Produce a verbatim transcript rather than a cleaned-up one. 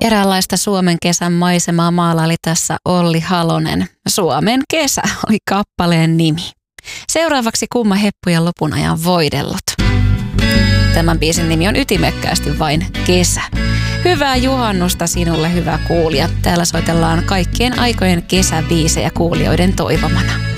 Eräänlaista Suomen kesän maisemaa maalaili tässä Olli Halonen. Suomen kesä oli kappaleen nimi. Seuraavaksi Kumma heppu ja lopun ajan voidellut. Tämän biisin nimi on ytimekkäästi vain Kesä. Hyvää juhannusta sinulle, hyvä kuulija. Täällä soitellaan kaikkien aikojen kesäbiisejä kuulijoiden toivomana.